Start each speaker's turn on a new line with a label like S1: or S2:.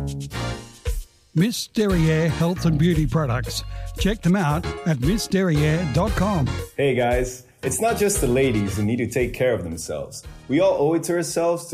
S1: Miss Derriere Health and Beauty Products. Check them out at missderriere.com.
S2: Hey guys, it's not just the ladies who need to take care of themselves. We all owe it to ourselves to